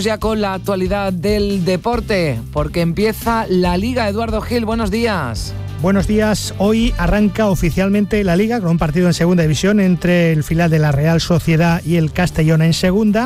Ya con la actualidad del deporte, porque empieza la Liga. Eduardo Gil, buenos días. Buenos días. Hoy arranca oficialmente la Liga con un partido en segunda división entre el filial de la Real Sociedad y el Castellón en segunda.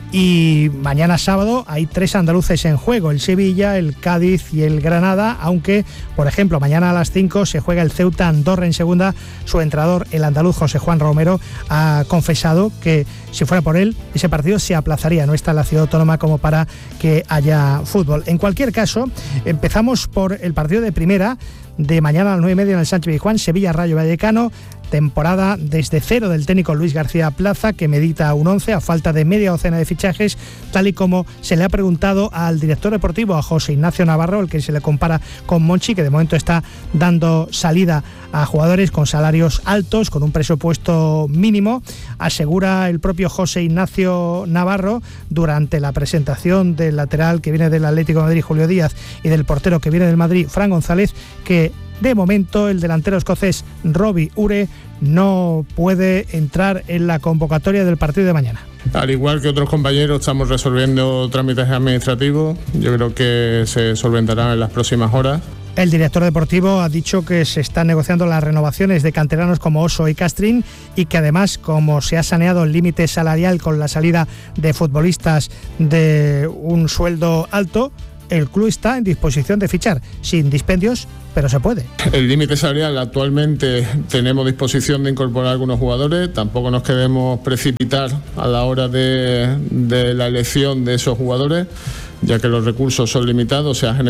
Y mañana sábado hay 3 andaluces en juego, el Sevilla, el Cádiz y el Granada, aunque, por ejemplo, mañana a las 5 se juega el Ceuta Andorra en segunda. Su entrenador, el andaluz José Juan Romero, ha confesado que si fuera por él, ese partido se aplazaría, no está en la ciudad autónoma como para que haya fútbol. En cualquier caso, empezamos por el partido de primera de mañana a las 9:30 en el Sánchez-Pizjuán, Sevilla-Rayo Vallecano. Temporada desde cero del técnico Luis García Plaza, que medita un 11 a falta de media docena de fichajes, tal y como se le ha preguntado al director deportivo, a José Ignacio Navarro, el que se le compara con Monchi, que de momento está dando salida a jugadores con salarios altos, con un presupuesto mínimo. Asegura el propio José Ignacio Navarro durante la presentación del lateral que viene del Atlético de Madrid, Julio Díaz, y del portero que viene del Madrid, Fran González, que de momento el delantero escocés Robbie Ure no puede entrar en la convocatoria del partido de mañana. Al igual que otros compañeros, estamos resolviendo trámites administrativos. Yo creo que se solventarán en las próximas horas. El director deportivo ha dicho que se están negociando las renovaciones de canteranos como Oso y Castrín, y que además, como se ha saneado el límite salarial con la salida de futbolistas de un sueldo alto, el club está en disposición de fichar, sin dispendios, pero se puede. El límite salarial, actualmente tenemos disposición de incorporar algunos jugadores. Tampoco nos queremos precipitar a la hora de la elección de esos jugadores, ya que los recursos son limitados. Se han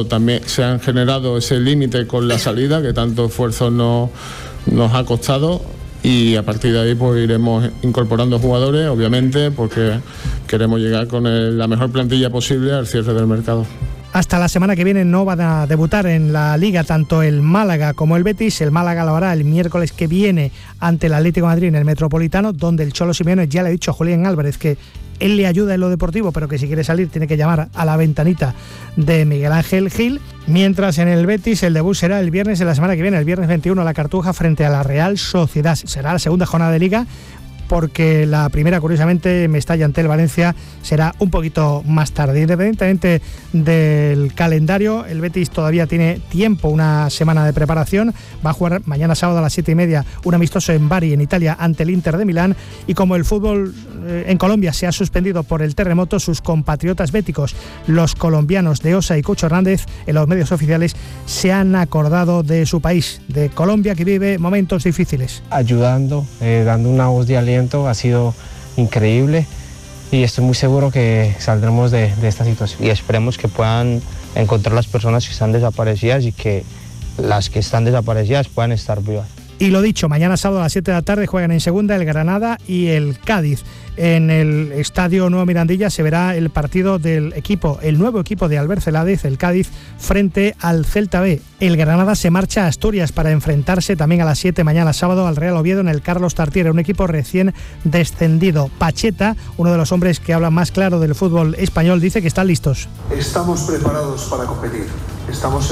generado ese límite con la salida, que tanto esfuerzo nos ha costado, y a partir de ahí pues iremos incorporando jugadores, obviamente, porque queremos llegar con la mejor plantilla posible al cierre del mercado. Hasta la semana que viene no van a debutar en la Liga tanto el Málaga como el Betis. El Málaga lo hará el miércoles que viene ante el Atlético de Madrid en el Metropolitano, donde el Cholo Simeone ya le ha dicho a Julián Álvarez que él le ayuda en lo deportivo, pero que si quiere salir tiene que llamar a la ventanita de Miguel Ángel Gil. Mientras en el Betis el debut será el viernes de la semana que viene, el viernes 21, a la Cartuja frente a la Real Sociedad. Será la segunda jornada de Liga, porque la primera, curiosamente, Mestalla ante el Valencia, será un poquito más tarde. Independientemente del calendario, el Betis todavía tiene tiempo, una semana de preparación. Va a jugar mañana sábado a las 7:30 un amistoso en Bari, en Italia, ante el Inter de Milán. Y como el fútbol en Colombia se ha suspendido por el terremoto, sus compatriotas béticos, los colombianos de Osa y Cucho Hernández, en los medios oficiales se han acordado de su país, de Colombia, que vive momentos difíciles. Ayudando, dando una voz de aliento. Ha sido increíble y estoy muy seguro que saldremos de esta situación. Y esperemos que puedan encontrar las personas que están desaparecidas y que las que están desaparecidas puedan estar vivas. Y lo dicho, mañana sábado a las 7 de la tarde juegan en segunda el Granada y el Cádiz. En el Estadio Nuevo Mirandilla se verá el partido del equipo, el nuevo equipo de Albert Celades, el Cádiz, frente al Celta B. El Granada se marcha a Asturias para enfrentarse también a las 7 mañana sábado al Real Oviedo en el Carlos Tartiere, un equipo recién descendido. Pacheta, uno de los hombres que habla más claro del fútbol español, dice que están listos. Estamos preparados para competir. Estamos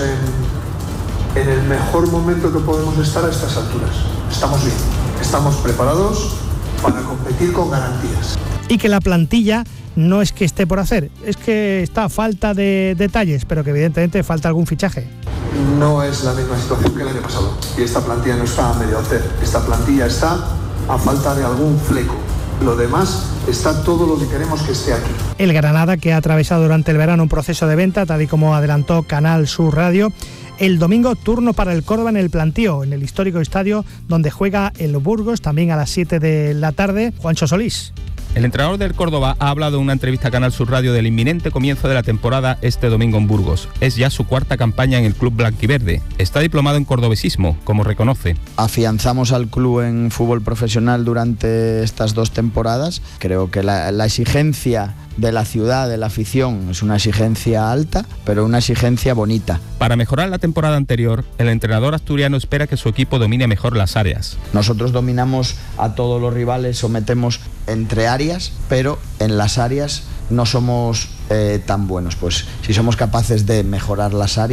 en el mejor momento que podemos estar a estas alturas. Estamos bien, estamos preparados para competir con garantías. Y que la plantilla no es que esté por hacer, es que está a falta de detalles, pero que evidentemente falta algún fichaje. No es la misma situación que el año pasado, y esta plantilla no está a medio hacer. Esta plantilla está a falta de algún fleco. Lo demás está todo lo que queremos que esté aquí. El Granada, que ha atravesado durante el verano un proceso de venta, tal y como adelantó Canal Sur Radio. El domingo, turno para el Córdoba en el Plantío, en el histórico estadio donde juega el Burgos, también a las 7 de la tarde. Juancho Solís. El entrenador del Córdoba ha hablado en una entrevista a Canal Sur Radio del inminente comienzo de la temporada este domingo en Burgos. Es ya su cuarta campaña en el club blanquiverde. Está diplomado en cordobesismo, como reconoce. Afianzamos al club en fútbol profesional durante estas 2 temporadas. Creo que la exigencia de la ciudad, de la afición, es una exigencia alta, pero una exigencia bonita. Para mejorar la temporada anterior, el entrenador asturiano espera que su equipo domine mejor las áreas. Nosotros dominamos a todos los rivales, sometemos entre áreas, pero en las áreas no somos tan buenos. Pues si somos capaces de mejorar las áreas,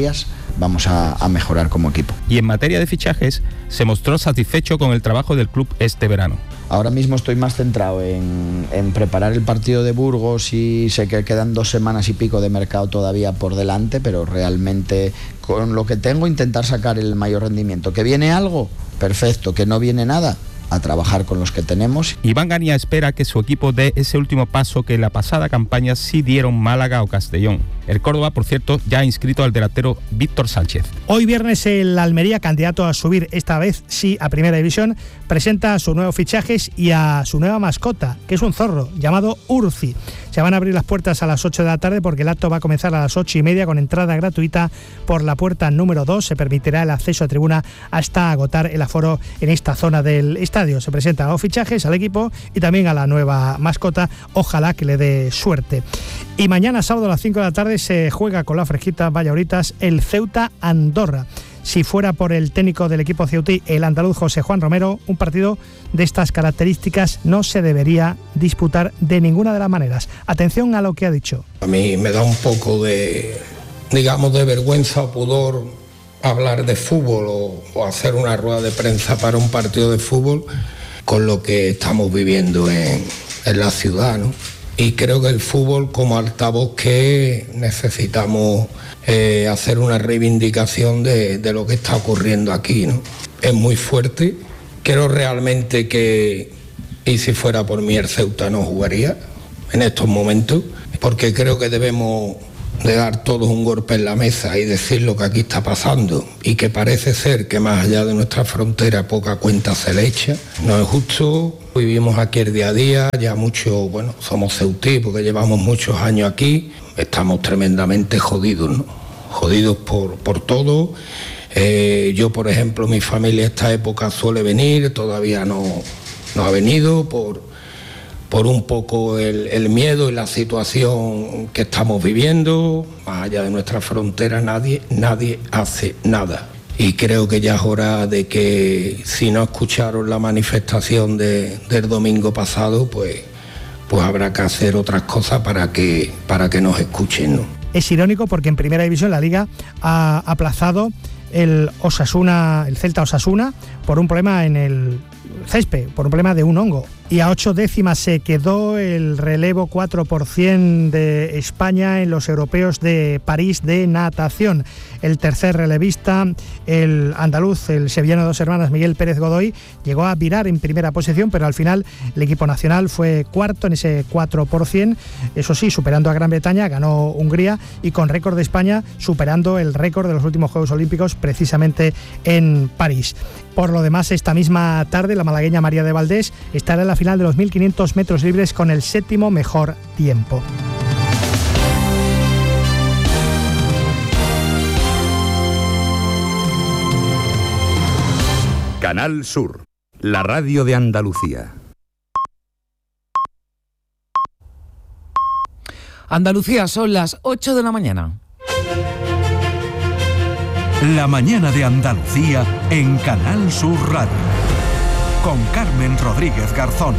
vamos a mejorar como equipo. Y en materia de fichajes, se mostró satisfecho con el trabajo del club este verano. Ahora mismo estoy más centrado en preparar el partido de Burgos y sé que quedan 2 semanas y pico de mercado todavía por delante, pero realmente con lo que tengo intentar sacar el mayor rendimiento. ¿Que viene algo? Perfecto. ¿Que no viene nada? A trabajar con los que tenemos. Iván Gania espera que su equipo dé ese último paso que en la pasada campaña sí dieron Málaga o Castellón. El Córdoba, por cierto, ya ha inscrito al delantero Víctor Sánchez. Hoy viernes el Almería, candidato a subir esta vez sí a Primera División, presenta sus nuevos fichajes y a su nueva mascota, que es un zorro llamado Urzi. Se van a abrir las puertas a las 8 de la tarde porque el acto va a comenzar a las 8:30 con entrada gratuita por la puerta número 2. Se permitirá el acceso a tribuna hasta agotar el aforo en esta zona del estadio. Se presentan los fichajes al equipo y también a la nueva mascota. Ojalá que le dé suerte. Y mañana sábado a las 5 de la tarde se juega con la fresquita Vallahoritas el Ceuta Andorra. Si fuera por el técnico del equipo ceutí, el andaluz José Juan Romero, un partido de estas características no se debería disputar de ninguna de las maneras. Atención a lo que ha dicho. A mí me da un poco de vergüenza o pudor hablar de fútbol o hacer una rueda de prensa para un partido de fútbol con lo que estamos viviendo en la ciudad, ¿no? Y creo que el fútbol, como altavoz que necesitamos hacer una reivindicación de lo que está ocurriendo aquí, ¿no? Es muy fuerte. Creo realmente que, y si fuera por mí, el Ceuta no jugaría en estos momentos, porque creo que debemos de dar todos un golpe en la mesa y decir lo que aquí está pasando, y que parece ser que más allá de nuestra frontera poca cuenta se le echa. No es justo, vivimos aquí el día a día, ya mucho, bueno, somos ceutí porque llevamos muchos años aquí, estamos tremendamente jodidos, ¿no? Jodidos por todo. Yo, por ejemplo, mi familia esta época suele venir, todavía no ha venido por un poco el miedo y la situación que estamos viviendo. Más allá de nuestra frontera nadie hace nada. Y creo que ya es hora de que, si no escucharon la manifestación del domingo pasado, pues habrá que hacer otras cosas para que nos escuchen, ¿no? Es irónico porque en Primera División la Liga ha aplazado el Celta Osasuna por un problema en el césped, por un problema de un hongo. Y a 8 décimas se quedó el relevo 4% de España en los europeos de París de natación. El tercer relevista, el andaluz, el sevillano de 2 hermanas, Miguel Pérez Godoy, llegó a virar en primera posición, pero al final el equipo nacional fue cuarto en ese 4%. Eso sí, superando a Gran Bretaña, ganó Hungría y con récord de España, superando el récord de los últimos Juegos Olímpicos precisamente en París. Por lo demás, esta misma tarde la malagueña María de Valdés estará en la final de los 1500 metros libres con el 7º mejor tiempo. Canal Sur, la radio de Andalucía. Andalucía, son las 8 de la mañana. La mañana de Andalucía en Canal Sur Radio. Con Carmen Rodríguez Garzón.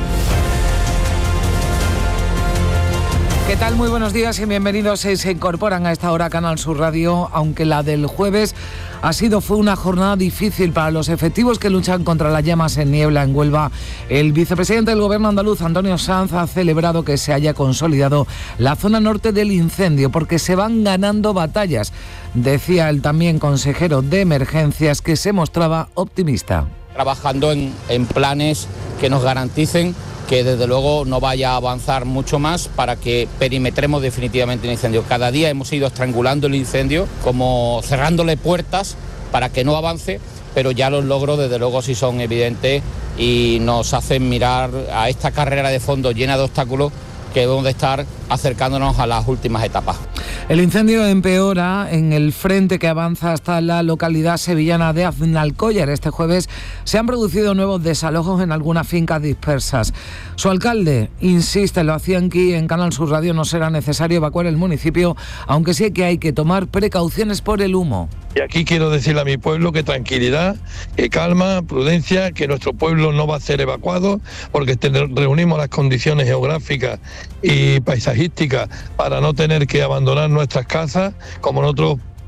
¿Qué tal? Muy buenos días y bienvenidos. Se incorporan a esta hora Canal Sur Radio, aunque la del jueves fue una jornada difícil para los efectivos que luchan contra las llamas en niebla en Huelva. El vicepresidente del Gobierno andaluz, Antonio Sanz, ha celebrado que se haya consolidado la zona norte del incendio porque se van ganando batallas. Decía el también consejero de Emergencias que se mostraba optimista. Trabajando en planes que nos garanticen que desde luego no vaya a avanzar mucho más para que perimetremos definitivamente el incendio. Cada día hemos ido estrangulando el incendio, como cerrándole puertas para que no avance, pero ya los logros desde luego sí son evidentes y nos hacen mirar a esta carrera de fondo llena de obstáculos que debemos de estar acercándonos a las últimas etapas. El incendio empeora en el frente que avanza hasta la localidad sevillana de Aznalcóllar. Este jueves se han producido nuevos desalojos en algunas fincas dispersas. Su alcalde insiste, lo hacía aquí en Canal Sur Radio, no será necesario evacuar el municipio, aunque sí que hay que tomar precauciones por el humo. Y aquí quiero decirle a mi pueblo que tranquilidad, que calma, prudencia, que nuestro pueblo no va a ser evacuado porque reunimos las condiciones geográficas y paisajísticas para no tener que abandonar nuestras casas, como en otros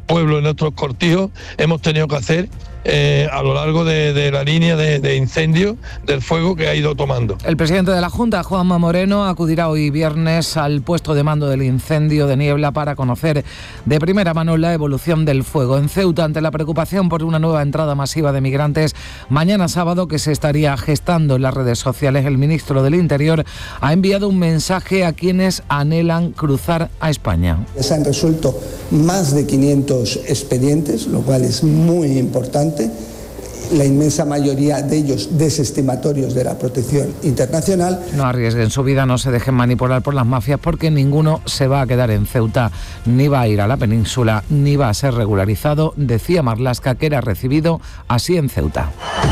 pueblos, en nuestros cortijos, hemos tenido que hacer a lo largo de la línea de incendio del fuego que ha ido tomando. El presidente de la Junta, Juanma Moreno, acudirá hoy viernes al puesto de mando del incendio de Niebla para conocer de primera mano la evolución del fuego. En Ceuta, ante la preocupación por una nueva entrada masiva de migrantes, mañana sábado, que se estaría gestando en las redes sociales, el ministro del Interior ha enviado un mensaje a quienes anhelan cruzar a España. Se han resuelto más de 500 expedientes, lo cual es muy importante. La inmensa mayoría de ellos desestimatorios de la protección internacional. No arriesguen su vida, no se dejen manipular por las mafias, porque ninguno se va a quedar en Ceuta, ni va a ir a la península, ni va a ser regularizado, decía Marlaska, que era recibido así en Ceuta.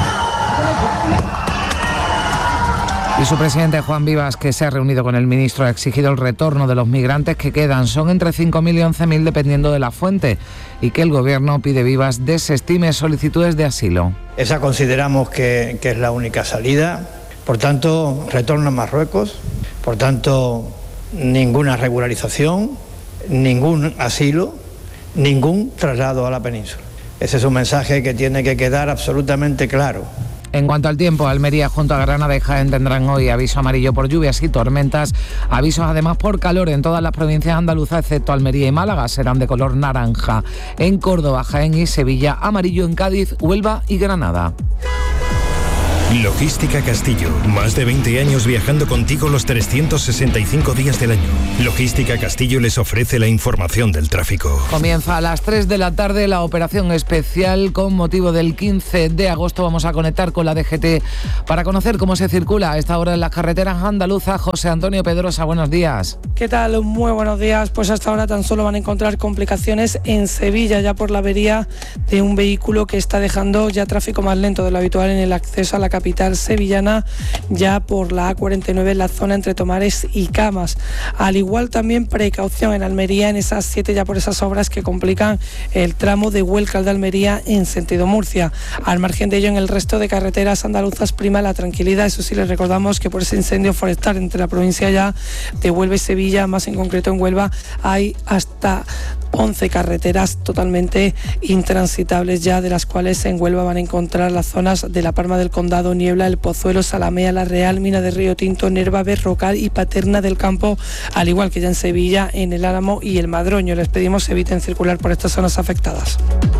Y su presidente, Juan Vivas, que se ha reunido con el ministro, ha exigido el retorno de los migrantes que quedan. Son entre 5.000 y 11.000 dependiendo de la fuente, y que el gobierno, pide Vivas, desestime solicitudes de asilo. Esa consideramos que es la única salida. Por tanto, retorno a Marruecos. Por tanto, ninguna regularización, ningún asilo, ningún traslado a la península. Ese es un mensaje que tiene que quedar absolutamente claro. En cuanto al tiempo, Almería junto a Granada y Jaén tendrán hoy aviso amarillo por lluvias y tormentas. Avisos además por calor en todas las provincias andaluzas, excepto Almería y Málaga, serán de color naranja. En Córdoba, Jaén y Sevilla, amarillo en Cádiz, Huelva y Granada. Logística Castillo, más de 20 años viajando contigo los 365 días del año. Logística Castillo les ofrece la información del tráfico. Comienza a las 3 de la tarde la operación especial con motivo del 15 de agosto. Vamos a conectar con la DGT para conocer cómo se circula a esta hora en las carreteras andaluzas. José Antonio Pedrosa, buenos días. ¿Qué tal? Muy buenos días. Pues hasta ahora tan solo van a encontrar complicaciones en Sevilla, ya por la avería de un vehículo que está dejando ya tráfico más lento de lo habitual en el acceso a la capital sevillana, ya por la A49 en la zona entre Tomares y Camas. Al igual también precaución en Almería en esas 7, ya por esas obras que complican el tramo de Huelca de Almería en sentido Murcia. Al margen de ello, en el resto de carreteras andaluzas prima la tranquilidad. Eso sí, les recordamos que por ese incendio forestal entre la provincia ya de Huelva y Sevilla, más en concreto en Huelva, hay hasta 11 carreteras totalmente intransitables ya, de las cuales en Huelva van a encontrar las zonas de la Palma del Condado, Niebla, El Pozuelo, Salamea, La Real, Mina de Río Tinto, Nerva, Berrocal y Paterna del Campo, al igual que ya en Sevilla, en El Álamo y El Madroño. Les pedimos eviten circular por estas zonas afectadas.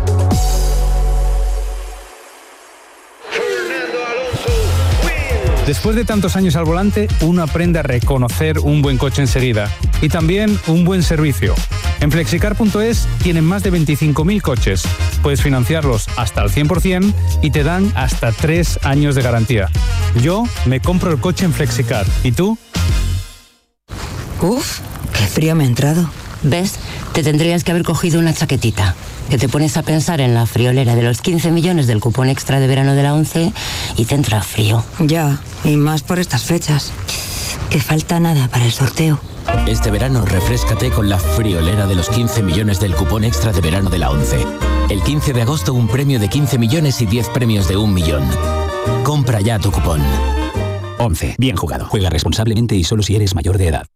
Después de tantos años al volante, uno aprende a reconocer un buen coche enseguida y también un buen servicio. En Flexicar.es tienen más de 25.000 coches. Puedes financiarlos hasta el 100% y te dan hasta 3 años de garantía. Yo me compro el coche en Flexicar. ¿Y tú? Uf, qué frío me ha entrado. ¿Ves? Te tendrías que haber cogido una chaquetita. Que te pones a pensar en la friolera de los 15 millones del cupón extra de verano de la 11 y te entra frío. Ya, y más por estas fechas. Que falta nada para el sorteo. Este verano refréscate con la friolera de los 15 millones del cupón extra de verano de la 11. El 15 de agosto un premio de 15 millones y 10 premios de 1 millón. Compra ya tu cupón. 11. Bien jugado. Juega responsablemente y solo si eres mayor de edad.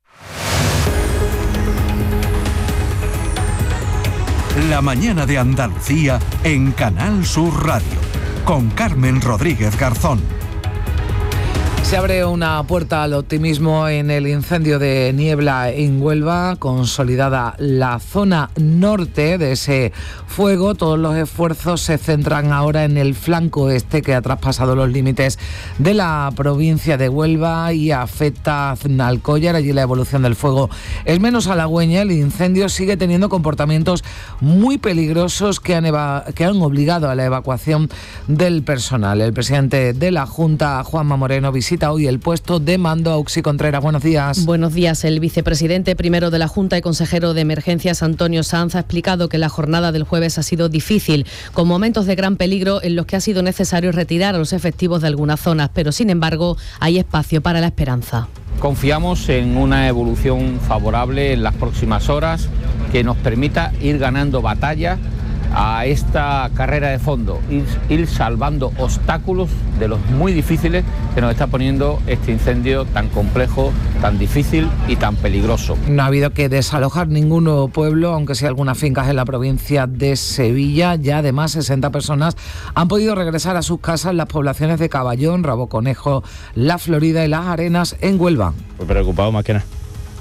La mañana de Andalucía en Canal Sur Radio, con Carmen Rodríguez Garzón. Se abre una puerta al optimismo en el incendio de Niebla en Huelva, consolidada la zona norte de ese fuego. Todos los esfuerzos se centran ahora en el flanco este, que ha traspasado los límites de la provincia de Huelva y afecta a Alcóllar. Allí la evolución del fuego es menos halagüeña. El incendio sigue teniendo comportamientos muy peligrosos que han obligado a la evacuación del personal. El presidente de la Junta, Juanma Moreno, visita hoy el puesto de mando. Auxi Contreras, buenos días. Buenos días. El vicepresidente primero de la Junta y consejero de Emergencias, Antonio Sanz, ha explicado que la jornada del jueves ha sido difícil, con momentos de gran peligro en los que ha sido necesario retirar a los efectivos de algunas zonas, pero sin embargo hay espacio para la esperanza. Confiamos en una evolución favorable en las próximas horas que nos permita ir ganando batallas a esta carrera de fondo, ir salvando obstáculos de los muy difíciles que nos está poniendo este incendio tan complejo, tan difícil y tan peligroso. No ha habido que desalojar ningún nuevo pueblo, aunque sí algunas fincas en la provincia de Sevilla. Ya además 60 personas han podido regresar a sus casas en las poblaciones de Caballón, Raboconejo, La Florida y Las Arenas en Huelva. Pues preocupado más que nada.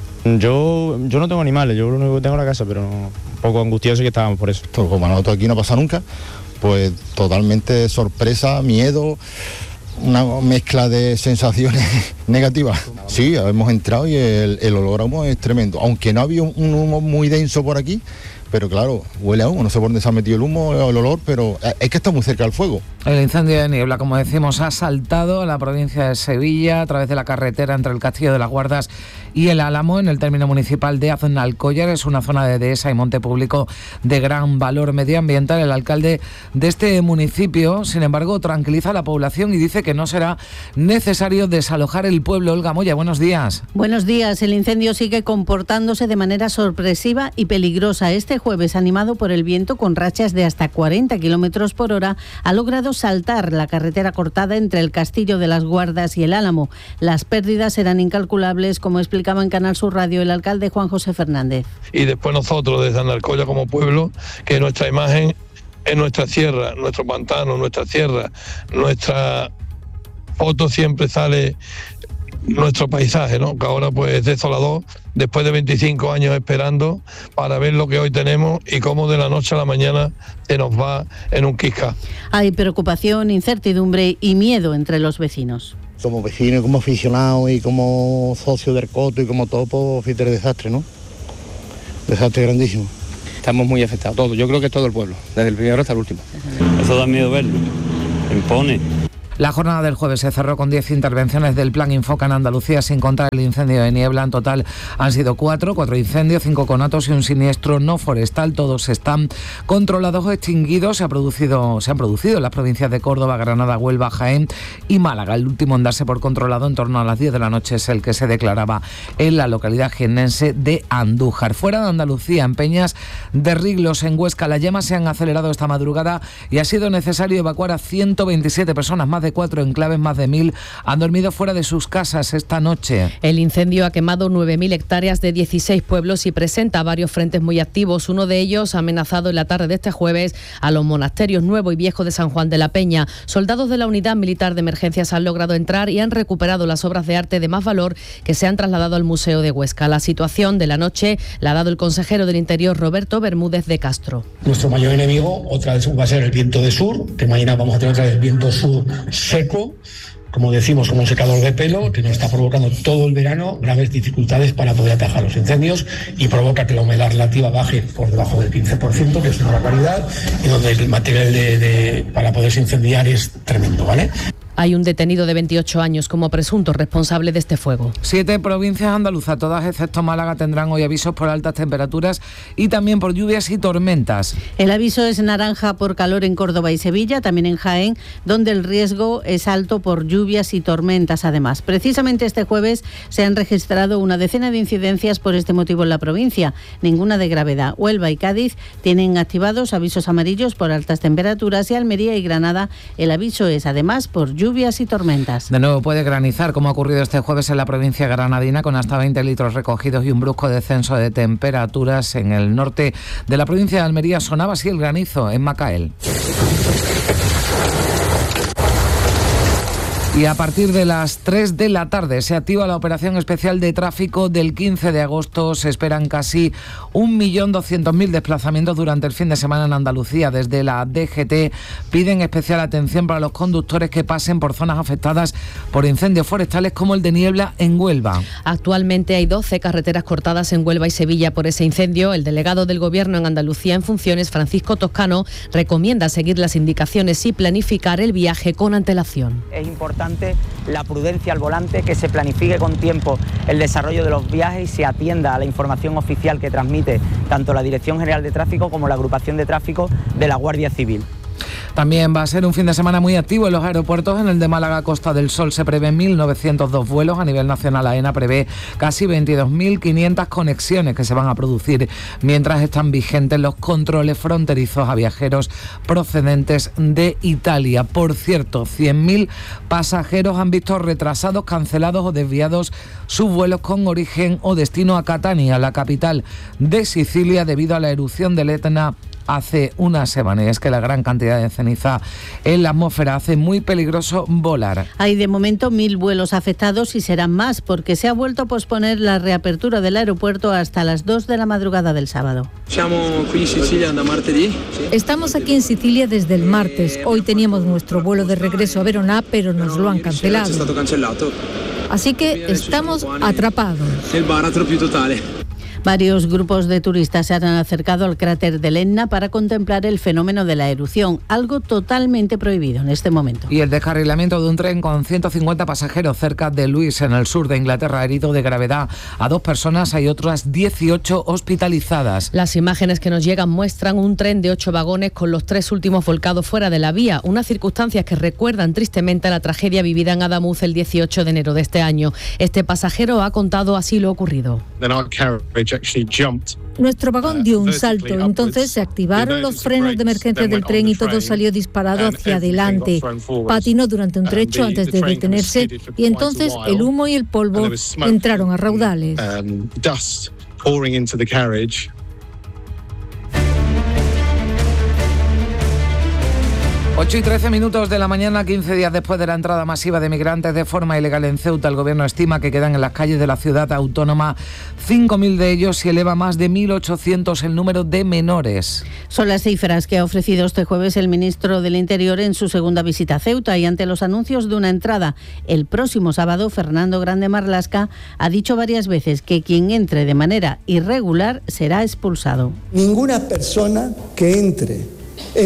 Yo no tengo animales, yo lo único que tengo es la casa, pero un poco angustioso que estábamos por eso. Como a nosotros aquí no pasa nunca, pues totalmente sorpresa, miedo, una mezcla de sensaciones negativas. Sí, hemos entrado y el olor a humo es tremendo, aunque no había un humo muy denso por aquí, pero claro, huele a humo, no sé por dónde se ha metido el humo o el olor, pero es que está muy cerca del fuego. El incendio de niebla, como decimos, ha saltado a la provincia de Sevilla a través de la carretera entre el Castillo de las Guardas y el Álamo, en el término municipal de Aznalcóllar. Es una zona de dehesa y monte público de gran valor medioambiental. El alcalde de este municipio, sin embargo, tranquiliza a la población y dice que no será necesario desalojar el pueblo. Olga Moya, buenos días. Buenos días. El incendio sigue comportándose de manera sorpresiva y peligrosa. Este jueves, animado por el viento con rachas de hasta 40 kilómetros por hora, ha logrado saltar la carretera cortada entre el Castillo de las Guardas y el Álamo. Las pérdidas eran incalculables, como explicaba en Canal Sur Radio el alcalde Juan José Fernández. Y después nosotros desde Aznalcóllar como pueblo, que nuestra imagen es nuestra sierra, nuestro pantano, nuestra sierra, nuestra foto siempre sale nuestro paisaje, ¿no? Que ahora pues es desolador, después de 25 años esperando para ver lo que hoy tenemos y cómo de la noche a la mañana se nos va en un quisca. Hay preocupación, incertidumbre y miedo entre los vecinos. Como vecinos, como aficionados y como socios del Coto y como todo, pues fíjate el desastre, ¿no? Desastre grandísimo. Estamos muy afectados, todos, yo creo que todo el pueblo, desde el primero hasta el último. Eso da miedo verlo, impone. La jornada del jueves se cerró con 10 intervenciones del Plan Infoca en Andalucía, sin contar el incendio de niebla. En total han sido 4 incendios, 5 conatos y un siniestro no forestal. Todos están controlados o extinguidos. Se han producido en las provincias de Córdoba, Granada, Huelva, Jaén y Málaga. El último en darse por controlado en torno a las 10 de la noche es el que se declaraba en la localidad jiennense de Andújar. Fuera de Andalucía, en Peñas de Riglos, en Huesca, las llamas se han acelerado esta madrugada y ha sido necesario evacuar a 127 personas. Más de 4 enclaves, más de 1.000 han dormido fuera de sus casas esta noche. El incendio ha quemado 9.000 hectáreas de 16 pueblos y presenta varios frentes muy activos. Uno de ellos ha amenazado en la tarde de este jueves a los monasterios Nuevo y Viejo de San Juan de la Peña. Soldados de la Unidad Militar de Emergencias han logrado entrar y han recuperado las obras de arte de más valor que se han trasladado al Museo de Huesca. La situación de la noche la ha dado el consejero del Interior, Roberto Bermúdez de Castro. Nuestro mayor enemigo otra vez va a ser el viento de sur, que mañana vamos a tener otra vez el viento sur seco, como decimos, como un secador de pelo, que nos está provocando todo el verano graves dificultades para poder atajar los incendios y provoca que la humedad relativa baje por debajo del 15%, que es una barbaridad, y donde el material para poderse incendiar es tremendo, ¿vale? Hay un detenido de 28 años como presunto responsable de este fuego. 7 provincias andaluzas, todas excepto Málaga, tendrán hoy avisos por altas temperaturas y también por lluvias y tormentas. El aviso es naranja por calor en Córdoba y Sevilla, también en Jaén, donde el riesgo es alto por lluvias y tormentas. Además, precisamente este jueves se han registrado una decena de incidencias por este motivo en la provincia, ninguna de gravedad. Huelva y Cádiz tienen activados avisos amarillos por altas temperaturas y Almería y Granada el aviso es además por lluvias y tormentas. De nuevo puede granizar, como ha ocurrido este jueves en la provincia granadina, con hasta 20 litros recogidos y un brusco descenso de temperaturas. En el norte de la provincia de Almería sonaba así el granizo en Macael. Y a partir de las 3 de la tarde se activa la operación especial de tráfico del 15 de agosto. Se esperan casi 1.200.000 desplazamientos durante el fin de semana en Andalucía. Desde la DGT piden especial atención para los conductores que pasen por zonas afectadas por incendios forestales como el de niebla en Huelva. Actualmente hay 12 carreteras cortadas en Huelva y Sevilla por ese incendio. El delegado del Gobierno en Andalucía en funciones, Francisco Toscano, recomienda seguir las indicaciones y planificar el viaje con antelación. Es importante la prudencia al volante, que se planifique con tiempo el desarrollo de los viajes y se atienda a la información oficial que transmite tanto la Dirección General de Tráfico como la Agrupación de Tráfico de la Guardia Civil. También va a ser un fin de semana muy activo en los aeropuertos. En el de Málaga, Costa del Sol, se prevén 1.902 vuelos. A nivel nacional, AENA prevé casi 22.500 conexiones que se van a producir mientras están vigentes los controles fronterizos a viajeros procedentes de Italia. Por cierto, 100.000 pasajeros han visto retrasados, cancelados o desviados sus vuelos con origen o destino a Catania, la capital de Sicilia, debido a la erupción del Etna hace una semana. Y es que la gran cantidad de ceniza en la atmósfera hace muy peligroso volar. Hay de momento 1.000 vuelos afectados y serán más porque se ha vuelto a posponer la reapertura del aeropuerto hasta las 2 de la madrugada del sábado. Estamos aquí en Sicilia desde el martes. Hoy teníamos nuestro vuelo de regreso a Verona, pero nos lo han cancelado. Así que estamos atrapados. Varios grupos de turistas se han acercado al cráter del Etna para contemplar el fenómeno de la erupción, algo totalmente prohibido en este momento. Y el descarrilamiento de un tren con 150 pasajeros cerca de Lewis, en el sur de Inglaterra, ha herido de gravedad a 2 personas. Hay otras 18 hospitalizadas. Las imágenes que nos llegan muestran un tren de 8 vagones con los 3 últimos volcados fuera de la vía, unas circunstancias que recuerdan tristemente a la tragedia vivida en Adamuz el 18 de enero de este año. Este pasajero ha contado así lo ocurrido. Nuestro vagón dio un salto, entonces se activaron los frenos de emergencia del tren y todo salió disparado hacia adelante. Patinó durante un trecho antes de detenerse y entonces el humo y el polvo entraron a raudales. 8 y 13 minutos de la mañana, 15 días después de la entrada masiva de migrantes de forma ilegal en Ceuta, el gobierno estima que quedan en las calles de la ciudad autónoma 5.000 de ellos y eleva más de 1.800 el número de menores. Son las cifras que ha ofrecido este jueves el ministro del Interior en su segunda visita a Ceuta, y ante los anuncios de una entrada el próximo sábado, Fernando Grande Marlaska ha dicho varias veces que quien entre de manera irregular será expulsado. Ninguna persona que entre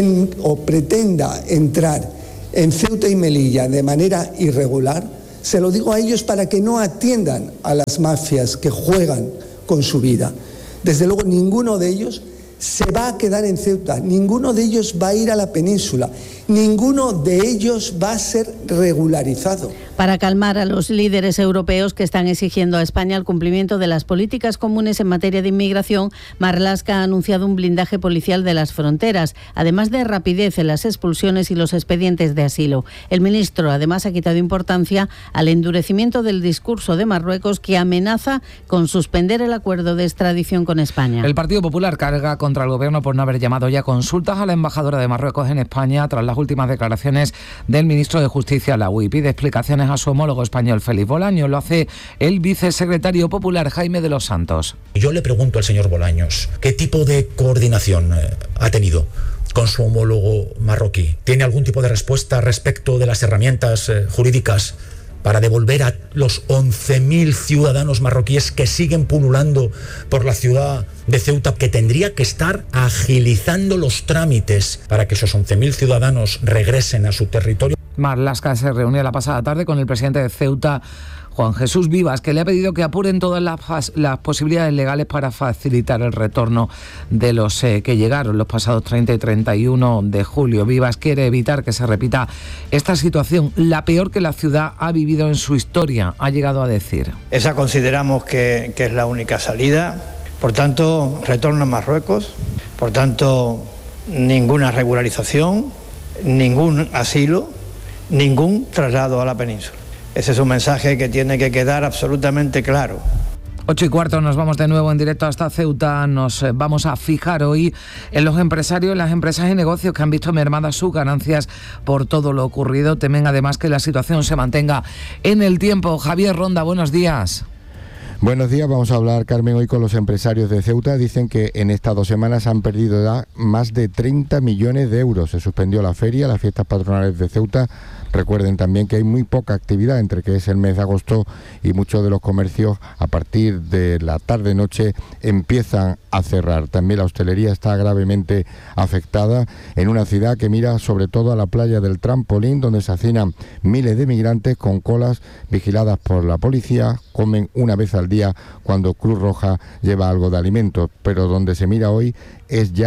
o pretenda entrar en Ceuta y Melilla de manera irregular, se lo digo a ellos para que no atiendan a las mafias que juegan con su vida. Desde luego, ninguno de ellos se va a quedar en Ceuta, ninguno de ellos va a ir a la península, ninguno de ellos va a ser regularizado. Para calmar a los líderes europeos que están exigiendo a España el cumplimiento de las políticas comunes en materia de inmigración, Marlaska ha anunciado un blindaje policial de las fronteras, además de rapidez en las expulsiones y los expedientes de asilo. El ministro además ha quitado importancia al endurecimiento del discurso de Marruecos, que amenaza con suspender el acuerdo de extradición con España. El Partido Popular carga contra el gobierno por no haber llamado ya consultas a la embajadora de Marruecos en España tras las últimas declaraciones del ministro de Justicia, Laoui. Pide explicaciones a su homólogo español Félix Bolaños. Lo hace el vicesecretario popular Jaime de los Santos. Yo le pregunto al señor Bolaños, ¿qué tipo de coordinación ha tenido con su homólogo marroquí? ¿Tiene algún tipo de respuesta respecto de las herramientas jurídicas para devolver a los 11.000 ciudadanos marroquíes que siguen pululando por la ciudad de Ceuta, que tendría que estar agilizando los trámites para que esos 11.000 ciudadanos regresen a su territorio? Marlaska se reunió la pasada tarde con el presidente de Ceuta, Juan Jesús Vivas, que le ha pedido que apuren todas las posibilidades legales para facilitar el retorno de los que llegaron los pasados 30 y 31 de julio. Vivas quiere evitar que se repita esta situación, la peor que la ciudad ha vivido en su historia, ha llegado a decir. Esa consideramos que es la única salida. Por tanto, retorno a Marruecos. Por tanto, ninguna regularización, ningún asilo, ningún traslado a la península. Ese es un mensaje que tiene que quedar absolutamente claro. 8 y cuarto, nos vamos de nuevo en directo hasta Ceuta. Nos vamos a fijar hoy en los empresarios, las empresas y negocios que han visto mermadas sus ganancias por todo lo ocurrido. Temen además que la situación se mantenga en el tiempo. Javier Ronda, buenos días. Buenos días, vamos a hablar, Carmen, hoy con los empresarios de Ceuta. Dicen que en estas 2 semanas han perdido ya más de 30 millones de euros. Se suspendió la feria, las fiestas patronales de Ceuta. Recuerden también que hay muy poca actividad entre que es el mes de agosto y muchos de los comercios a partir de la tarde-noche empiezan a cerrar. También la hostelería está gravemente afectada en una ciudad que mira sobre todo a la playa del Trampolín, donde se hacinan miles de migrantes con colas vigiladas por la policía. Comen una vez al día cuando Cruz Roja lleva algo de alimentos, pero donde se mira hoy es ya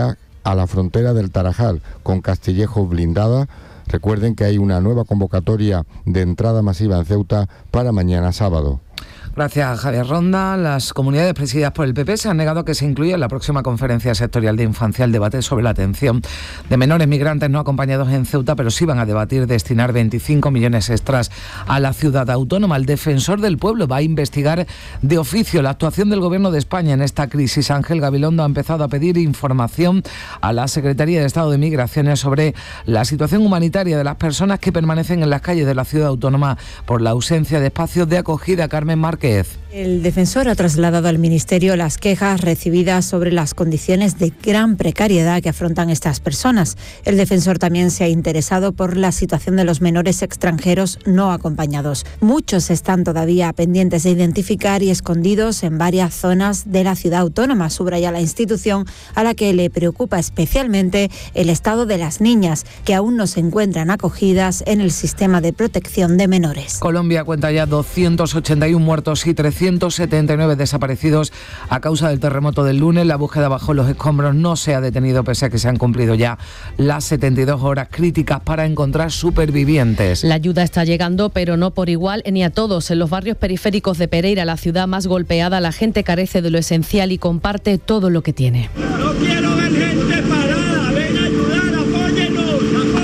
a la frontera del Tarajal con Castillejos blindada. Recuerden que hay una nueva convocatoria de entrada masiva en Ceuta para mañana sábado. Gracias, Javier Ronda. Las comunidades presididas por el PP se han negado a que se incluya en la próxima conferencia sectorial de infancia el debate sobre la atención de menores migrantes no acompañados en Ceuta, pero sí van a debatir destinar 25 millones extras a la ciudad autónoma. El defensor del pueblo va a investigar de oficio la actuación del Gobierno de España en esta crisis. Ángel Gabilondo ha empezado a pedir información a la Secretaría de Estado de Migraciones sobre la situación humanitaria de las personas que permanecen en las calles de la ciudad autónoma por la ausencia de espacios de acogida. Carmen Márquez. El defensor ha trasladado al Ministerio las quejas recibidas sobre las condiciones de gran precariedad que afrontan estas personas. El defensor también se ha interesado por la situación de los menores extranjeros no acompañados. Muchos están todavía pendientes de identificar y escondidos en varias zonas de la ciudad autónoma, subraya la institución, a la que le preocupa especialmente el estado de las niñas, que aún no se encuentran acogidas en el sistema de protección de menores. Colombia cuenta ya 281 muertos y 379 desaparecidos a causa del terremoto del lunes. La búsqueda bajo los escombros no se ha detenido pese a que se han cumplido ya las 72 horas críticas para encontrar supervivientes. La ayuda está llegando, pero no por igual ni a todos. En los barrios periféricos de Pereira, la ciudad más golpeada, la gente carece de lo esencial y comparte todo lo que tiene. No quiero ver gente parada, ven a ayudar, apóyenos.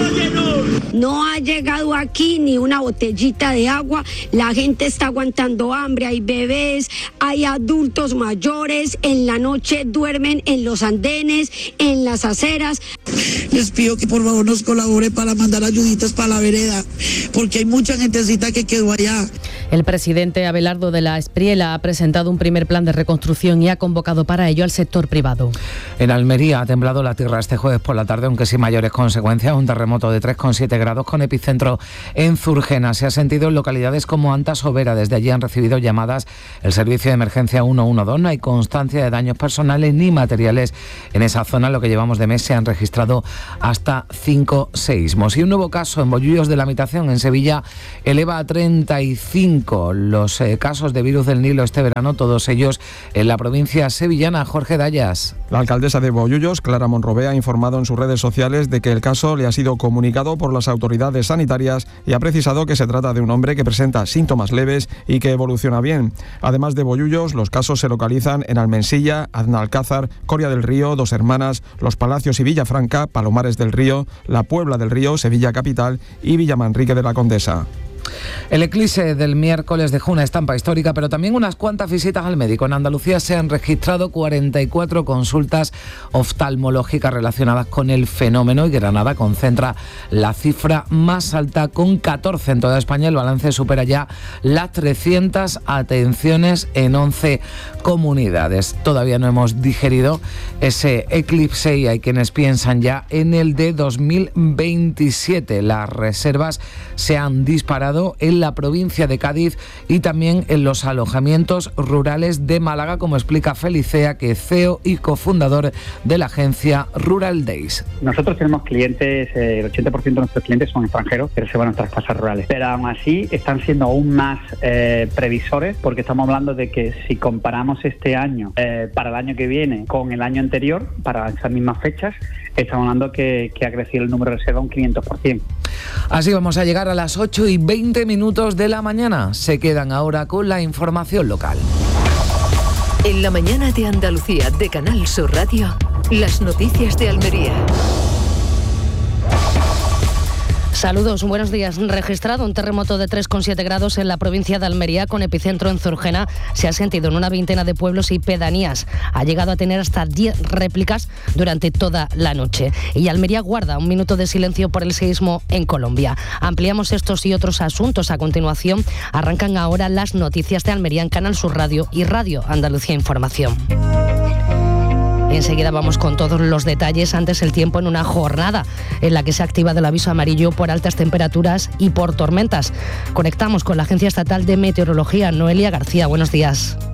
No ha llegado aquí ni una botellita de agua, la gente está aguantando hambre, hay bebés, hay adultos mayores, en la noche duermen en los andenes, en las aceras. Les pido que por favor nos colabore para mandar ayuditas para la vereda, porque hay mucha gentecita que quedó allá. El presidente Abelardo de la Espriela ha presentado un primer plan de reconstrucción y ha convocado para ello al sector privado. En Almería ha temblado la tierra este jueves por la tarde, aunque sin mayores consecuencias. Un terremoto de 3,7 grados con epicentro en Zurgena. Se ha sentido en localidades como Antas o Vera. Desde allí han recibido llamadas el servicio de emergencia 112. No hay constancia de daños personales ni materiales en esa zona. Lo que llevamos de mes se han registrado hasta 5 seísmos. Y un nuevo caso en Bollullos de la Mitación, en Sevilla, eleva a 35 los casos de virus del Nilo este verano, todos ellos en la provincia sevillana. Jorge Dayas. La alcaldesa de Bollullos, Clara Monrobé, ha informado en sus redes sociales de que el caso le ha sido comunicado por las autoridades sanitarias y ha precisado que se trata de un hombre que presenta síntomas leves y que evoluciona bien. Además de Bollullos, los casos se localizan en Almensilla, Aznalcázar, Coria del Río, Dos Hermanas, Los Palacios y Villafranca, Palomares del Río, La Puebla del Río, Sevilla Capital y Villamanrique de la Condesa. El eclipse del miércoles dejó una estampa histórica, pero también unas cuantas visitas al médico. En Andalucía se han registrado 44 consultas oftalmológicas relacionadas con el fenómeno y Granada concentra la cifra más alta con 14. En toda España el balance supera ya las 300 atenciones en 11 comunidades. Todavía no hemos digerido ese eclipse y hay quienes piensan ya en el de 2027. Las reservas se han disparado en la provincia de Cádiz y también en los alojamientos rurales de Málaga, como explica Felicea, que es CEO y cofundador de la agencia Rural Days. Nosotros tenemos clientes, el 80% de nuestros clientes son extranjeros que reservan nuestras casas rurales, pero aún así están siendo aún más previsores, porque estamos hablando de que si comparamos este año para el año que viene con el año anterior, para esas mismas fechas, estamos hablando que ha crecido el número de reserva un 500%. Así vamos a llegar a las 8:20 de la mañana. Se quedan ahora con la información local. En la mañana de Andalucía de Canal Sur Radio, las noticias de Almería. Saludos, buenos días. Registrado un terremoto de 3,7 grados en la provincia de Almería con epicentro en Zurgena. Se ha sentido en una veintena de pueblos y pedanías. Ha llegado a tener hasta 10 réplicas durante toda la noche. Y Almería guarda un minuto de silencio por el seísmo en Colombia. Ampliamos estos y otros asuntos a continuación. Arrancan ahora las noticias de Almería en Canal Sur Radio y Radio Andalucía Información. Enseguida vamos con todos los detalles. Antes, el tiempo en una jornada en la que se ha activado el aviso amarillo por altas temperaturas y por tormentas. Conectamos con la Agencia Estatal de Meteorología. Noelia García, buenos días.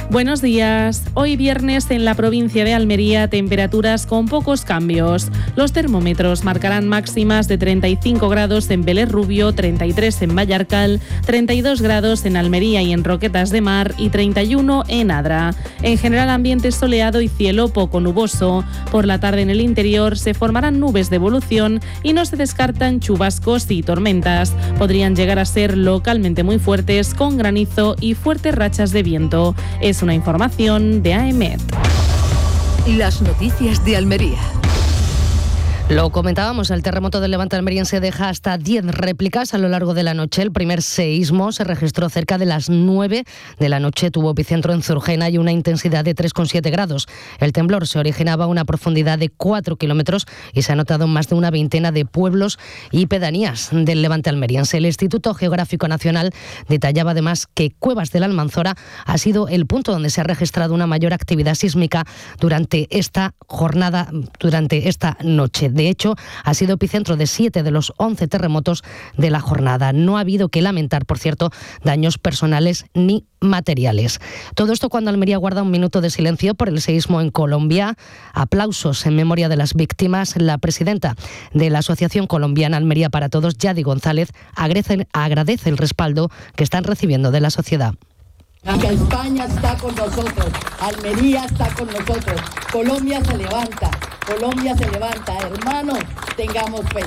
Buenos días. Hoy viernes en la provincia de Almería, temperaturas con pocos cambios. Los termómetros marcarán máximas de 35 grados en Vélez Rubio, 33 en Vallarcal, 32 grados en Almería y en Roquetas de Mar y 31 en Adra. En general, ambiente soleado y cielo poco nuboso. Por la tarde en el interior se formarán nubes de evolución y no se descartan chubascos y tormentas. Podrían llegar a ser localmente muy fuertes con granizo y fuertes rachas de viento. Es una información de AEMET. Las noticias de Almería. Lo comentábamos, el terremoto del Levante almeriense deja hasta 10 réplicas a lo largo de la noche. El primer seísmo se registró cerca de las 9 de la noche, tuvo epicentro en Zurgena y una intensidad de 3,7 grados. El temblor se originaba a una profundidad de 4 kilómetros y se ha notado en más de una veintena de pueblos y pedanías del Levante almeriense. El Instituto Geográfico Nacional detallaba además que Cuevas de la Almanzora ha sido el punto donde se ha registrado una mayor actividad sísmica durante esta jornada, durante esta noche. De hecho, ha sido epicentro de 7 de los 11 terremotos de la jornada. No ha habido que lamentar, por cierto, daños personales ni materiales. Todo esto cuando Almería guarda un minuto de silencio por el seísmo en Colombia. Aplausos en memoria de las víctimas. La presidenta de la Asociación Colombiana Almería para Todos, Yadi González, agradece el respaldo que están recibiendo de la sociedad. Que España está con nosotros, Almería está con nosotros, Colombia se levanta, hermanos, tengamos fe,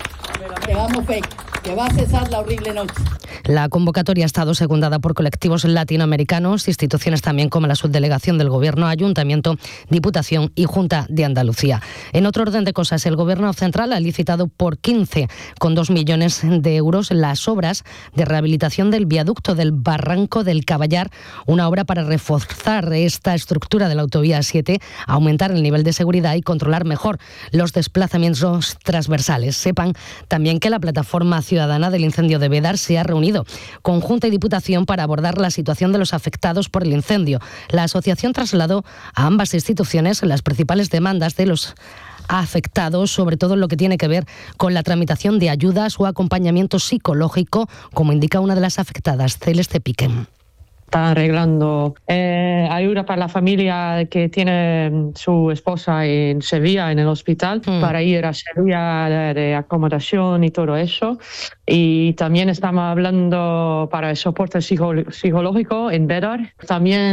que va a cesar la horrible noche. La convocatoria ha estado secundada por colectivos latinoamericanos, instituciones también como la subdelegación del Gobierno, Ayuntamiento, Diputación y Junta de Andalucía. En otro orden de cosas, el Gobierno central ha licitado por 15,2 millones de euros las obras de rehabilitación del viaducto del Barranco del Caballar, una obra para reforzar esta estructura de la autovía 7, aumentar el nivel de seguridad y controlar mejor los desplazamientos transversales. Sepan también que la plataforma ciudadana del incendio de Bédar se ha reunido con Junta y Diputación para abordar la situación de los afectados por el incendio. La asociación trasladó a ambas instituciones las principales demandas de los afectados, sobre todo en lo que tiene que ver con la tramitación de ayudas o acompañamiento psicológico, como indica una de las afectadas, Celeste Piquen. Está arreglando ayuda para la familia que tiene su esposa en Sevilla, en el hospital, para ir a Sevilla de acomodación y todo eso. Y también estamos hablando para el soporte psicológico en Bédar. También